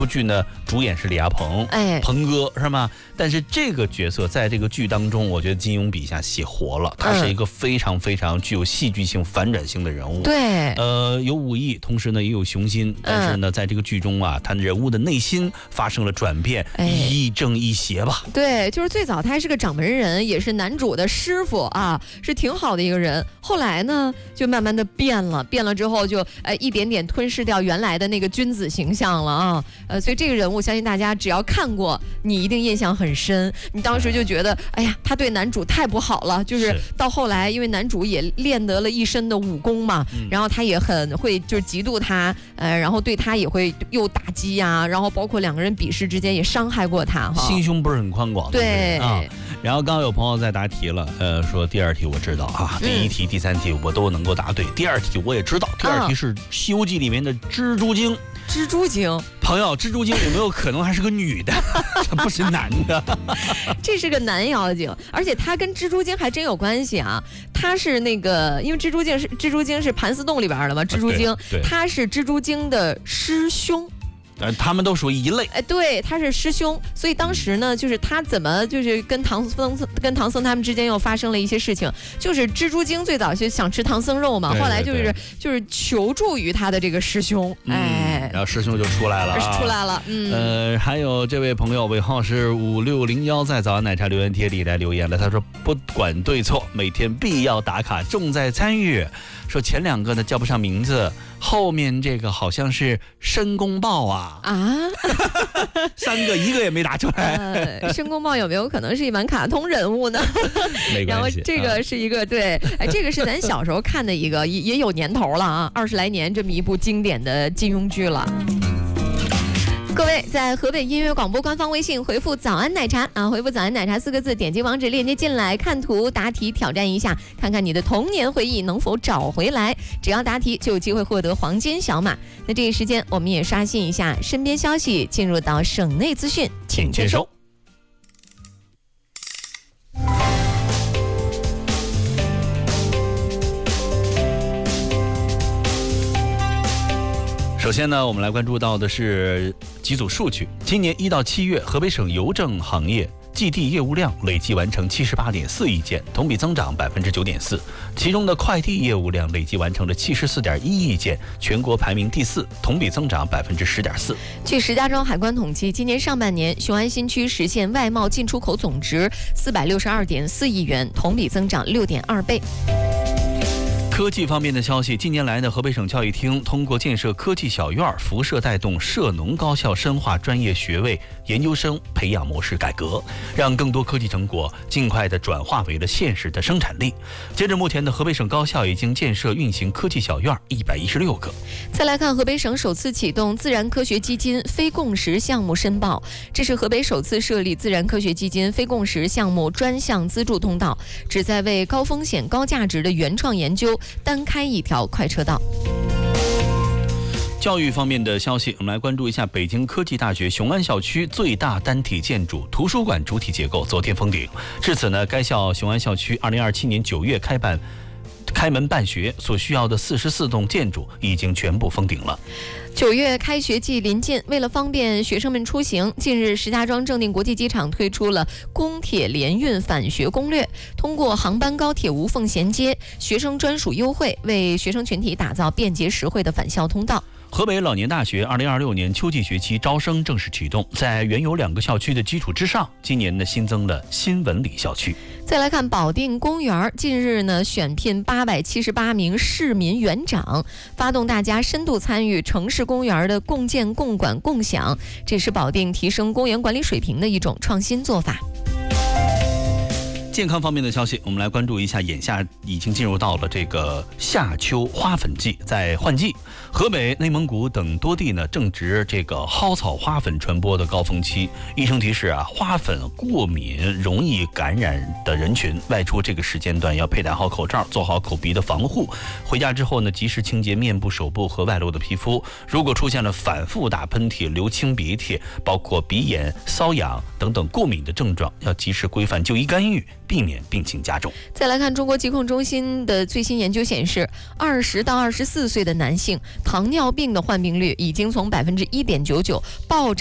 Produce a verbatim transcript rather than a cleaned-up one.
部剧呢，主演是李亚鹏， 哎， 鹏哥是吗？但是这个角色在这个剧当中，我觉得金庸笔下写活了，他是一个非常非常具有戏剧性、反转性的人物。 对， 呃，有武艺，同时呢也有雄心，但是呢，在这个剧中啊，他人物的内心发生了转变， 哎、 亦正亦邪吧。 对，就是最早他还是个掌门人，也是男主的师傅啊，是挺好的一个人。后来呢，就慢慢的变了，变了之后就呃一点点吞噬掉原来的那个君子形象了啊。呃，所以这个人物，相信大家只要看过，你一定印象很深。你当时就觉得，哎呀，他对男主太不好了。就是到后来，因为男主也练得了一身的武功嘛，嗯、然后他也很会，就是嫉妒他，呃，然后对他也会又打击呀、啊，然后包括两个人比试之间也伤害过他哈。 心胸不是很宽广的。 对啊。然后刚刚有朋友在答题了，呃，说第二题我知道啊，第一题、嗯、第三题我都能够答对，第二题我也知道，第二题是《西游记》里面的蜘蛛精。 蜘蛛精， 朋友，蜘蛛精有没有可能还是个女的？这不是男的。 这是个男妖精，而且他跟蜘蛛精还真有关系啊。他是那个，因为蜘蛛精是蜘蛛精是盘丝洞里边的嘛，蜘蛛精，他是蜘蛛精的师兄。 呃，他们都属于一类。 哎，对，他是师兄，所以当时呢，就是他怎么就是跟唐僧跟唐僧他们之间又发生了一些事情，就是蜘蛛精最早就想吃唐僧肉嘛，后来就是就是求助于他的这个师兄，哎、 嗯，然后师兄就出来了、啊， 出来了，嗯， 呃，还有这位朋友尾号是五六零幺，在早安奶茶留言贴里来留言了，他说不管对错，每天必要打卡，重在参与。说前两个呢叫不上名字，后面这个好像是申公豹啊啊， 三个一个也没答出来。 呃、申公豹有没有可能是一版卡通人物呢？ 没关系。 然后这个是一个、啊、对，哎，这个是咱小时候看的一个，也也有年头了啊，二十来年这么一部经典的金庸剧了。各位在河北音乐广播官方微信回复早安奶茶啊，回复早安奶茶四个字，点击网址链接进来，看图答题挑战一下，看看你的童年回忆能否找回来，只要答题就有机会获得黄金小马。那这一时间我们也刷新一下身边消息，进入到省内资讯，请接收。 首先呢，我们来关注到的是几组数据。今年一到七月，河北省邮政行业寄递业务量累计完成七十八点四亿件，同比增长百分之九点四。其中的快递业务量累计完成了七十四点一亿件，全国排名第四，同比增长百分之十点四。 据石家庄海关统计，今年上半年雄安新区实现外贸进出口总值四百六十二点四亿元，同比增长六点二倍。 科技方面的消息，近年来呢，河北省教育厅通过建设科技小院，辐射带动涉农高校深化专业学位研究生培养模式改革，让更多科技成果尽快的转化为了现实的生产力。截至目前的河北省高校已经建设运行科技小院一百一十六个。 再来看河北省首次启动自然科学基金非共识项目申报，这是河北首次设立自然科学基金非共识项目专项资助通道，旨在为高风险高价值的原创研究单开一条快车道。 教育方面的消息，我们来关注一下北京科技大学雄安校区最大单体建筑图书馆主体结构昨天封顶。至此呢，该校雄安校区二零二七年九月开办开门办学所需要的四十四栋建筑已经全部封顶了。 九月开学季临近，为了方便学生们出行，近日石家庄正定国际机场推出了公铁联运返学攻略，通过航班高铁无缝衔接，学生专属优惠，为学生群体打造便捷实惠的返校通道。 河北老年大学二零二六年秋季学期招生正式启动，在原有两个校区的基础之上，今年呢新增了新文理校区。 再来看保定公园，近日呢选聘八百七十八名市民园长，发动大家深度参与城市公园的共建、共管、共享，这是保定提升公园管理水平的一种创新做法。 健康方面的消息，我们来关注一下，眼下已经进入到了这个夏秋花粉季，在换季，河北、内蒙古等多地呢正值这个蒿草花粉传播的高峰期。医生提示啊，花粉过敏容易感染的人群，外出这个时间段要佩戴好口罩，做好口鼻的防护。回家之后呢，及时清洁面部、手部和外露的皮肤。如果出现了反复打喷嚏、流清鼻涕，包括鼻炎、瘙痒等等过敏的症状，要及时规范就医干预。 避免病情加重。 再来看中国疾控中心的最新研究显示，二十到二十四岁的男性糖尿病的患病率已经从百分之一点九九暴涨。